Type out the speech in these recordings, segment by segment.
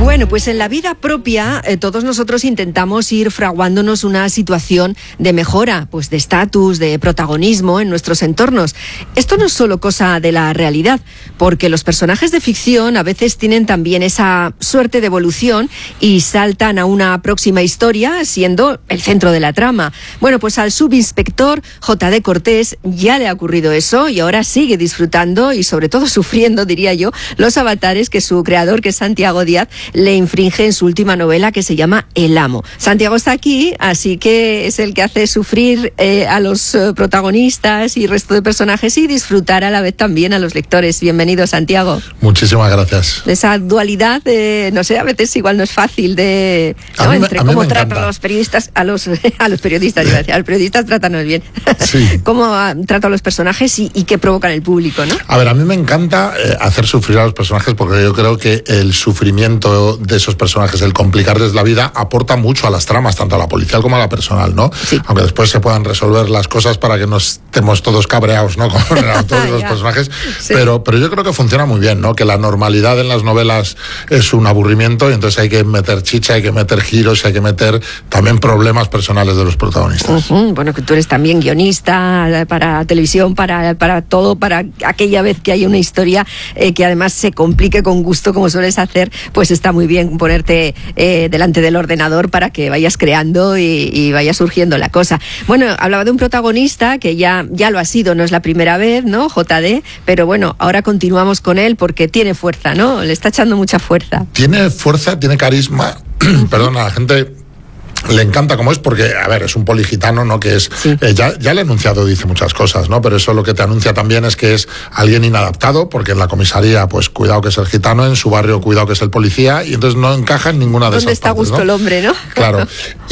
Bueno, pues en la vida propia todos nosotros intentamos ir fraguándonos una situación de mejora, pues de estatus, de protagonismo en nuestros entornos. Esto no es solo cosa de la realidad, porque los personajes de ficción a veces tienen también esa suerte de evolución y saltan a una próxima historia siendo el centro de la trama. Bueno, pues al subinspector J.D. Cortés ya le ha ocurrido eso y ahora sigue disfrutando y sobre todo sufriendo, diría yo, los avatares que su creador, que es Santiago Díaz, le infringe en su última novela que se llama El Amo. Santiago está aquí, así que es el que hace sufrir a los protagonistas y resto de personajes y disfrutar a la vez también a los lectores. Bienvenido, Santiago. Muchísimas gracias. Esa dualidad, no sé, a veces igual no es fácil de... ¿no? Entre cómo tratan a los periodistas, a los periodistas, iba a decir, a los periodistas trátanos bien. Sí. Cómo tratan a los personajes y qué provocan el público, ¿no? A ver, a mí me encanta hacer sufrir a los personajes porque yo creo que el sufrimiento de esos personajes, el complicarles la vida, aporta mucho a las tramas, tanto a la policial como a la personal, ¿no? Sí. Aunque después se puedan resolver las cosas para que no estemos todos cabreados, ¿no? Con el autor y los personajes, sí. pero yo creo que funciona muy bien, ¿no? Que la normalidad en las novelas es un aburrimiento y entonces hay que meter chicha, hay que meter giros, hay que meter también problemas personales de los protagonistas. Bueno, que tú eres también guionista para televisión, para todo, para aquella vez que hay una historia que además se complique con gusto, como sueles hacer, pues está muy bien ponerte delante del ordenador para que vayas creando y vaya surgiendo la cosa. Bueno, hablaba de un protagonista que ya lo ha sido, no es la primera vez, ¿no? JD, pero bueno, ahora continuamos con él porque tiene fuerza, ¿no? Le está echando mucha fuerza. Tiene fuerza, tiene carisma, perdón, a la gente le encanta como es porque, a ver, es un poligitano, ¿no? Que es, sí. Ya el enunciado dice muchas cosas, ¿no? Pero eso lo que te anuncia también es que es alguien inadaptado, porque en la comisaría, pues cuidado que es el gitano, en su barrio cuidado que es el policía, y entonces no encaja en ninguna de esas partes, ¿dónde está a gusto, ¿no? El hombre, ¿no? Claro.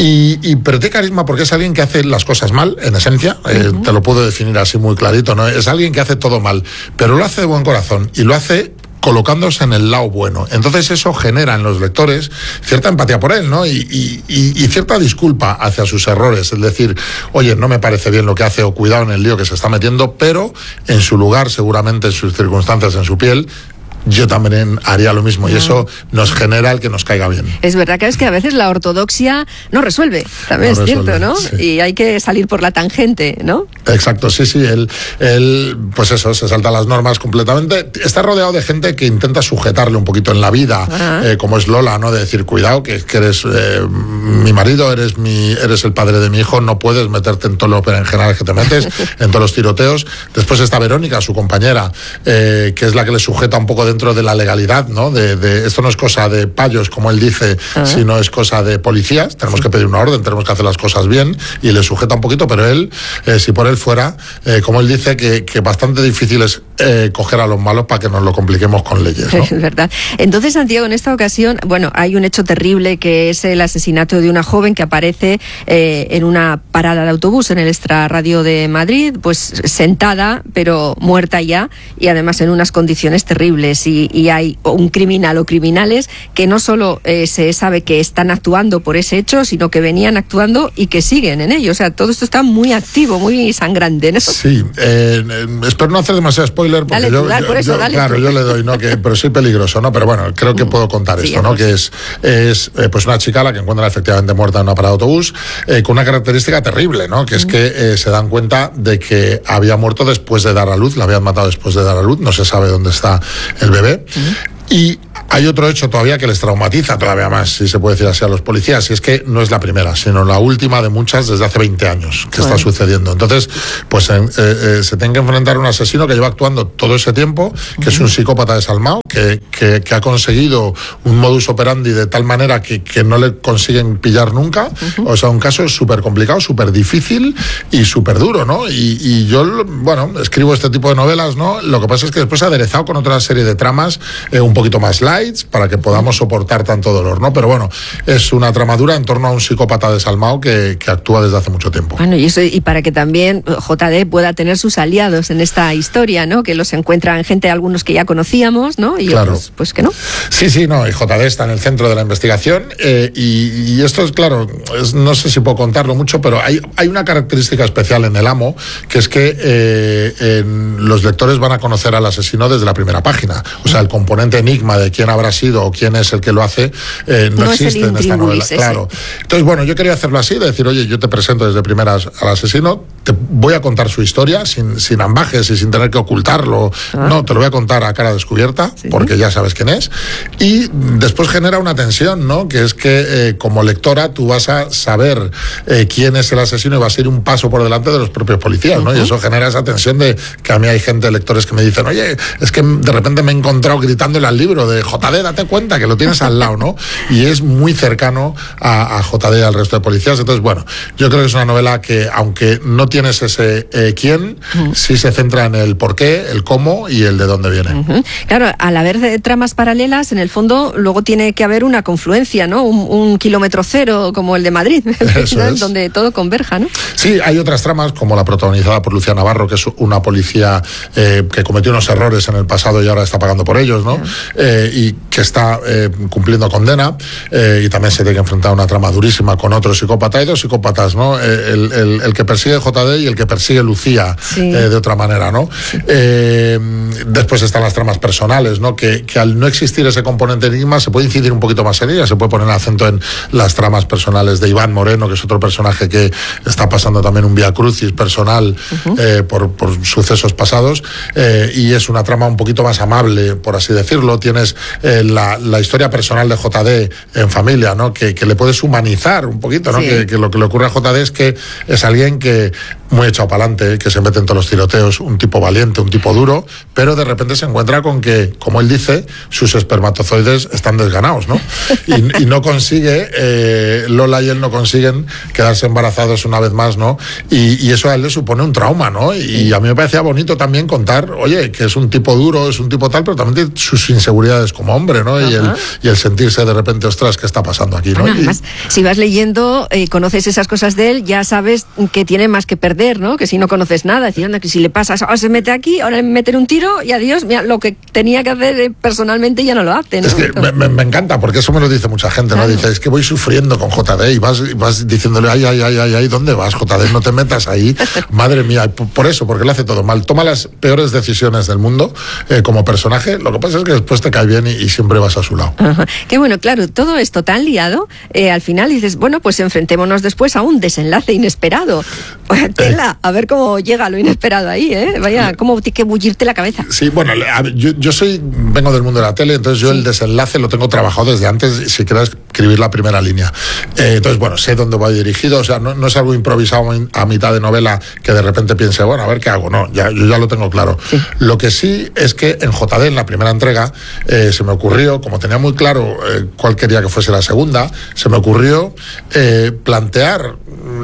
Pero tiene carisma porque es alguien que hace las cosas mal, en esencia, te lo puedo definir así muy clarito, ¿no? Es alguien que hace todo mal, pero lo hace de buen corazón, y lo hace colocándose en el lado bueno. Entonces eso genera en los lectores cierta empatía por él, ¿no? Y cierta disculpa hacia sus errores. Es decir, oye, no me parece bien lo que hace o cuidado en el lío que se está metiendo, pero en su lugar, seguramente en sus circunstancias, en su piel, yo también haría lo mismo y eso nos genera el que nos caiga bien. Es verdad que es que a veces la ortodoxia no resuelve, también no es resuelve, cierto, ¿no? Sí. Y hay que salir por la tangente, ¿no? Exacto, sí, él pues eso, se salta las normas completamente. Está rodeado de gente que intenta sujetarle un poquito en la vida, como es Lola, ¿no? De decir, cuidado, que eres mi marido, eres el padre de mi hijo, no puedes meterte en todo lo berenjenal que te metes, en todos los tiroteos. Después está Verónica, su compañera, que es la que le sujeta un poco dentro de la legalidad, ¿no? De esto no es cosa de payos, como él dice, sino es cosa de policías. Tenemos que pedir una orden, tenemos que hacer las cosas bien, y le sujeta un poquito, pero él, si por él fuera, como él dice, que bastante difícil es coger a los malos para que nos lo compliquemos con leyes, ¿no? Es verdad. Entonces, Santiago, en esta ocasión, bueno, hay un hecho terrible que es el asesinato de una joven que aparece en una parada de autobús en el Extrarradio de Madrid, pues sentada, pero muerta ya, y además en unas condiciones terribles. Y hay un criminal o criminales que no solo se sabe que están actuando por ese hecho, sino que venían actuando y que siguen en ello. O sea, todo esto está muy activo, muy sangrante, ¿no? Sí, espero no hacer demasiado spoiler porque dale. Yo le doy, ¿no? Pero soy peligroso, ¿no? Pero bueno, creo que puedo contar esto, ¿no? Que es pues una chica la que encuentran efectivamente muerta en una parada de autobús, con una característica terrible, ¿no? Que es que se dan cuenta de que había muerto después de dar a luz, la habían matado después de dar a luz, no se sabe dónde está el bebé. Y hay otro hecho todavía que les traumatiza todavía más, si se puede decir así, a los policías, y es que no es la primera, sino la última de muchas desde hace 20 años que está sucediendo. Entonces, pues se tienen que enfrentar a un asesino que lleva actuando todo ese tiempo, que es un psicópata desalmado, que ha conseguido un modus operandi de tal manera que no le consiguen pillar nunca. O sea, un caso súper complicado, súper difícil y súper duro, ¿no? Y yo, bueno, escribo este tipo de novelas, ¿no? Lo que pasa es que después he aderezado con otra serie de tramas un poquito más lights para que podamos soportar tanto dolor, ¿no? Pero bueno, es una tramadura en torno a un psicópata desalmado que actúa desde hace mucho tiempo. Bueno, y para que también JD pueda tener sus aliados en esta historia, ¿no? Que los encuentran gente, algunos que ya conocíamos, ¿no? Y claro. Otros, pues que no. Sí, no, y JD está en el centro de la investigación y esto es, claro, no sé si puedo contarlo mucho, pero hay una característica especial en El Amo, que es que los lectores van a conocer al asesino desde la primera página. O sea, el componente enigma de quién habrá sido o quién es el que lo hace, no existe en esta novela. Claro. Entonces, bueno, yo quería hacerlo así, de decir, oye, yo te presento desde primeras al asesino, te voy a contar su historia sin ambajes y sin tener que ocultarlo. No, te lo voy a contar a cara descubierta, porque ya sabes quién es. Y después genera una tensión, ¿no? Que es que como lectora tú vas a saber quién es el asesino y vas a ir un paso por delante de los propios policías, ¿no? Y eso genera esa tensión de que a mí hay gente, lectores, que me dicen, oye, es que de repente me he encontrado gritándole al libro de JD, date cuenta que lo tienes al lado, ¿no? Y es muy cercano a JD y al resto de policías. Entonces, bueno, yo creo que es una novela que, aunque no tienes ese quién, sí se centra en el por qué, el cómo y el de dónde viene. Claro, al haber tramas paralelas, en el fondo luego tiene que haber una confluencia, ¿no? Un kilómetro cero como el de Madrid, donde todo converja, ¿no? Sí, hay otras tramas, como la protagonizada por Lucía Navarro, que es una policía que cometió unos errores en el pasado y ahora está pagando por ellos, ¿no? Y que está cumpliendo condena, y también se tiene que enfrentar a una trama durísima con otro psicópata. Hay dos psicópatas, ¿no? El que persigue JD y el que persigue Lucía, de otra manera, ¿no? Después están las tramas personales, ¿no? Que al no existir ese componente enigma se puede incidir un poquito más en ella, se puede poner acento en las tramas personales de Iván Moreno, que es otro personaje que está pasando también un vía crucis personal por sucesos pasados, y es una trama un poquito más amable, por así decirlo. Tienes la historia personal de JD en familia, ¿no? Que le puedes humanizar un poquito, ¿no? Que lo que le ocurre a JD es que es alguien que muy echado para adelante, que se mete en todos los tiroteos, un tipo valiente, un tipo duro, pero de repente se encuentra con que, como él dice, sus espermatozoides están desganados, ¿no? Y no consigue, Lola y él no consiguen quedarse embarazados una vez más, ¿no? Y eso a él le supone un trauma, ¿no? Y a mí me parecía bonito también contar, oye, que es un tipo duro, es un tipo tal, pero también tiene sus inseguridades como hombre, ¿no? Y el sentirse de repente, ostras, ¿qué está pasando aquí, no? Además, si vas leyendo, conoces esas cosas de él, ya sabes que tiene más que perder, ¿no? Que si no conoces nada, diciendo que si le pasas, ahora se mete aquí, ahora le meten un tiro y adiós, mira, lo que tenía que hacer personalmente ya no lo hace, ¿no? Es que me encanta, porque eso me lo dice mucha gente, ¿no? Dice, es que voy sufriendo con JD y vas diciéndole, ay, ¿dónde vas, JD? No te metas ahí. Madre mía, por eso, porque le hace todo mal. Toma las peores decisiones del mundo como personaje, lo que pasa es que después te cae bien y siempre vas a su lado. Qué bueno, claro, todo esto tan liado, al final dices, bueno, pues enfrentémonos después a un desenlace inesperado. Tela, a ver cómo llega lo inesperado ahí, ¿eh? Vaya, cómo tiene que bullirte la cabeza. Sí, bueno, yo vengo del mundo de la tele, entonces yo el desenlace lo tengo trabajado desde antes, si quieres escribir la primera línea. Entonces, bueno, sé dónde va dirigido, o sea, no es algo improvisado a mitad de novela que de repente piense, bueno, a ver qué hago, no, yo ya lo tengo claro. Lo que sí es que en JD, en la primera entrega, se me ocurrió, como tenía muy claro cuál quería que fuese la segunda, se me ocurrió plantear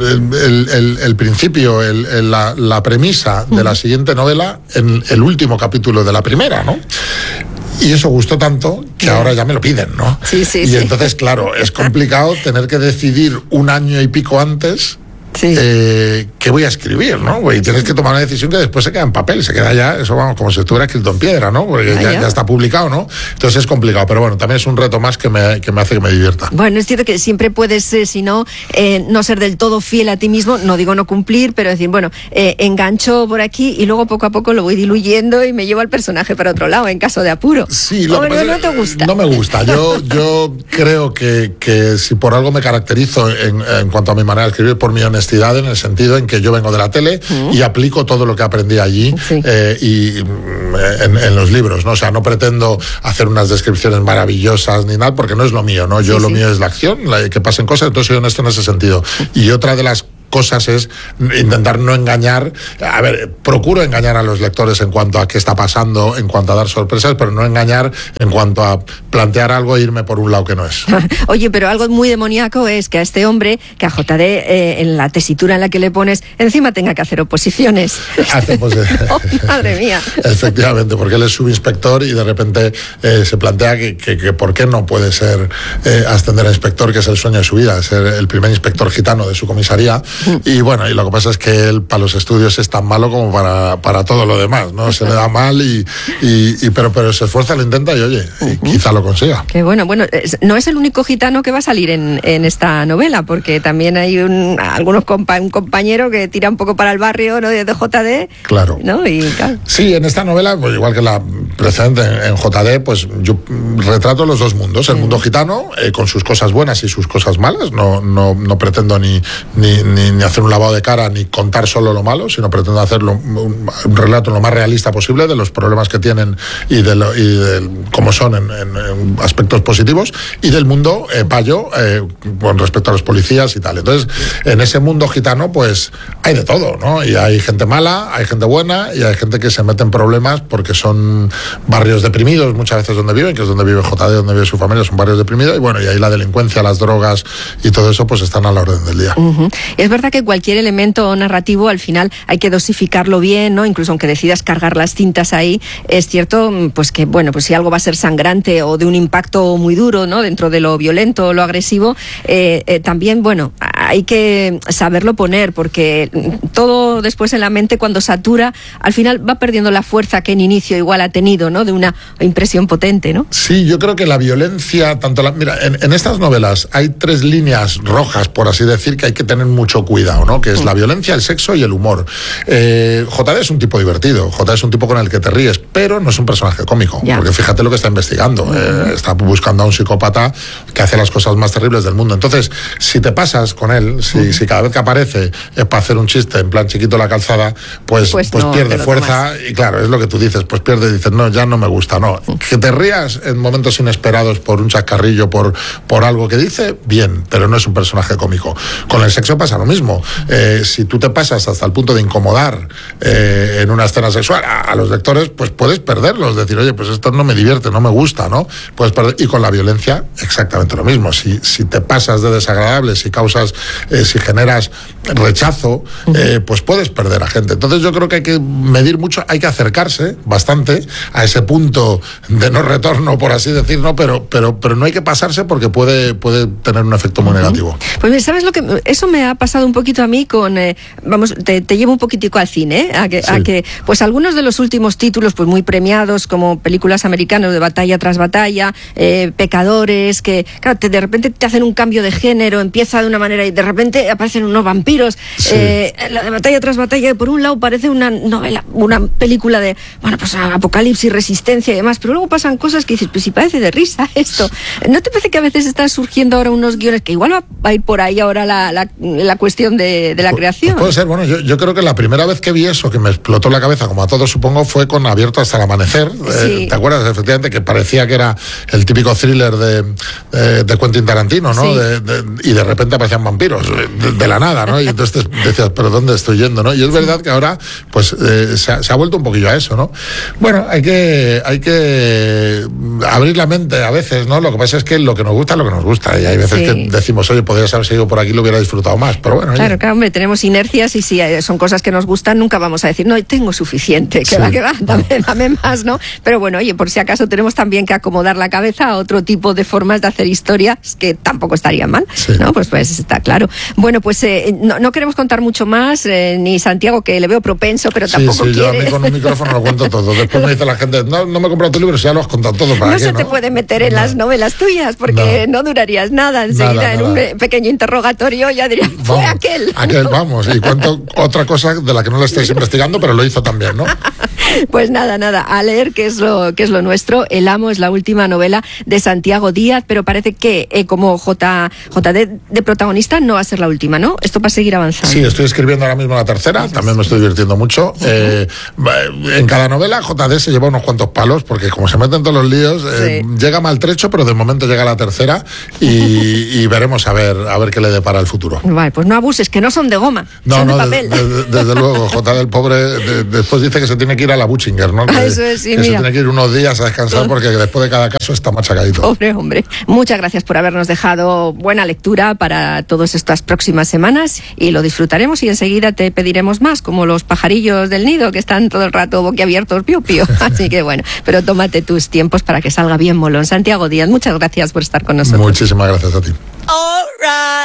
el principio, la premisa de la siguiente novela en el último capítulo de la primera, ¿no? Y eso gustó tanto que ahora ya me lo piden, ¿no? Y entonces, claro, es complicado tener que decidir un año y pico antes qué voy a escribir, ¿no? Y tienes que tomar una decisión que después se queda en papel, se queda ya, eso vamos, como si estuviera escrito en piedra, ¿no? Porque ya está publicado, ¿no? Entonces es complicado, pero bueno, también es un reto más que me hace que me divierta. Bueno, es cierto que siempre puedes, si no, no ser del todo fiel a ti mismo, no digo no cumplir, pero decir, bueno, engancho por aquí y luego poco a poco lo voy diluyendo y me llevo al personaje para otro lado, en caso de apuro. Sí, lo que pasa no te gusta. No me gusta. Yo creo que si por algo me caracterizo en cuanto a mi manera de escribir, por mi honestidad, en el sentido en que yo vengo de la tele y aplico todo lo que aprendí allí y en los libros, ¿no? O sea, no pretendo hacer unas descripciones maravillosas ni nada, porque no es lo mío, ¿no? Yo lo mío es la acción, que pasen cosas, entonces soy honesto en ese sentido. Y otra de las cosas es intentar no engañar. A ver, procuro engañar a los lectores en cuanto a qué está pasando, en cuanto a dar sorpresas, pero no engañar en cuanto a plantear algo e irme por un lado que no es. Oye, pero algo muy demoníaco es que a este hombre, que a JD, en la tesitura en la que le pones, encima tenga que hacer oposiciones. Oh, madre mía. Efectivamente, porque él es subinspector y de repente se plantea que por qué no puede ser ascender a inspector, que es el sueño de su vida, ser el primer inspector gitano de su comisaría. Y bueno, y lo que pasa es que él para los estudios es tan malo como para todo lo demás, ¿no? Se le da mal pero se esfuerza, lo intenta y oye, y quizá lo consiga. Qué bueno, no es el único gitano que va a salir en esta novela, porque también hay un compañero que tira un poco para el barrio, ¿no? De JD. Claro. ¿No? Claro. Sí, en esta novela, pues igual que la precedente en JD, pues yo retrato los dos mundos. El mundo gitano, con sus cosas buenas y sus cosas malas. No pretendo ni hacer un lavado de cara ni contar solo lo malo, sino pretendo hacer un relato lo más realista posible de los problemas que tienen y de cómo son en aspectos positivos, y del mundo payo con respecto a los policías y tal. Entonces, en ese mundo gitano, pues hay de todo, ¿no? Y hay gente mala, hay gente buena y hay gente que se mete en problemas porque son barrios deprimidos muchas veces donde viven, que es donde vive JD, donde vive su familia, son barrios deprimidos, y bueno, y ahí la delincuencia, las drogas y todo eso pues están a la orden del día. Es verdad que cualquier elemento narrativo al final hay que dosificarlo bien, ¿no? Incluso aunque decidas cargar las cintas ahí, es cierto pues que bueno, pues si algo va a ser sangrante o de un impacto muy duro, ¿no? Dentro de lo violento o lo agresivo, también bueno, hay que saberlo poner, porque todo después en la mente, cuando satura, al final va perdiendo la fuerza que en inicio igual ha tenido, ¿no? De una impresión potente, ¿no? Sí, yo creo que la violencia, mira, en estas novelas hay 3 líneas rojas, por así decir, que hay que tener mucho cuidado, ¿no? Que es la violencia, el sexo y el humor. JD es un tipo divertido, JD es un tipo con el que te ríes, pero no es un personaje cómico, porque fíjate lo que está investigando. Está buscando a un psicópata que hace las cosas más terribles del mundo. Entonces, si te pasas con él, si cada vez que aparece es para hacer un chiste en plan chiquito la calzada, pues no, pierde fuerza, y claro, es lo que tú dices, pues pierde y dices, no, ya no me gusta, no. Que te rías en momentos inesperados por un chascarrillo, por algo que dice, bien, pero no es un personaje cómico. Con el sexo pasa lo mismo. Si tú te pasas hasta el punto de incomodar en una escena sexual a los lectores, pues puedes perderlos, decir, oye, pues esto no me divierte, no me gusta, ¿no? Puedes perder. Y con la violencia, exactamente lo mismo. Si te pasas de desagradable, si generas rechazo, pues puedes perder a gente. Entonces yo creo que hay que medir mucho, hay que acercarse bastante a ese punto de no retorno, por así decir, ¿no? Pero no hay que pasarse, porque puede tener un efecto muy negativo. Pues ¿sabes lo que? Eso me ha pasado un poquito a mí con, te llevo un poquitico al cine, a que pues algunos de los últimos títulos pues muy premiados, como películas americanas de batalla tras batalla, pecadores, que claro, de repente te hacen un cambio de género, empieza de una manera y de repente aparecen unos vampiros. La de batalla tras batalla, por un lado parece una novela, una película de, bueno, pues apocalipsis, resistencia y demás, pero luego pasan cosas que dices, pues si parece de risa esto. ¿No te parece que a veces están surgiendo ahora unos guiones que igual va a ir por ahí ahora la cuestión de la creación? Puede ser, bueno, yo creo que la primera vez que vi eso, que me explotó la cabeza, como a todos supongo, fue con Abierto hasta el amanecer. ¿Te acuerdas? Efectivamente, que parecía que era el típico thriller de Quentin Tarantino, ¿no? Y de repente aparecían vampiros, de la nada, ¿no? Y entonces decías, ¿pero dónde estoy yendo, no? Y es verdad que ahora, pues, se ha vuelto un poquillo a eso, ¿no? Bueno, hay que abrir la mente a veces, ¿no? Lo que pasa es que lo que nos gusta es lo que nos gusta, y hay veces que decimos, oye, podrías haber seguido por aquí, lo hubiera disfrutado más, pero bueno. Claro, hombre, tenemos inercias, y si son cosas que nos gustan, nunca vamos a decir, no, tengo suficiente, que va, dame más, ¿no? Pero bueno, oye, por si acaso tenemos también que acomodar la cabeza a otro tipo de formas de hacer historias que tampoco estarían mal, ¿no? Pues está claro. Bueno, pues no queremos contar mucho más, ni Santiago, que le veo propenso, pero tampoco quiere. Yo a mí con un micrófono lo cuento todo. Después me dice la gente, no me he comprado tu libro, si ya lo has contado todo. ¿Para no qué, se te puede meter en las novelas tuyas, porque no durarías nada. Enseguida, en un pequeño interrogatorio, ya diría, fue aquel. Vamos, y cuento otra cosa de la que no la estáis investigando, pero lo hizo también, ¿no? Pues nada, a leer, que es lo nuestro. El amo es la última novela de Santiago Díaz, pero parece que como JD de protagonista no va a ser la última, ¿no? Esto va a seguir avanzando. Sí, estoy escribiendo ahora mismo la tercera, también me estoy divirtiendo mucho. En cada novela JD se lleva unos cuantos palos, porque como se meten todos los líos, llega maltrecho, pero de momento llega la tercera y veremos a ver qué le depara el futuro. Vale, pues no abuses, que no son de goma, son de papel. Desde luego, JD el pobre después dice que se tiene que ir a la Butchinger, ¿no? Eso es, sí, que se tiene que ir unos días a descansar, porque después de cada caso está machacadito. Hombre, muchas gracias por habernos dejado buena lectura para todas estas próximas semanas, y lo disfrutaremos, y enseguida te pediremos más, como los pajarillos del nido que están todo el rato boquiabiertos, piu piu. Así que bueno, pero tómate tus tiempos para que salga bien molón. Santiago Díaz, muchas gracias por estar con nosotros. Muchísimas gracias a ti. All right.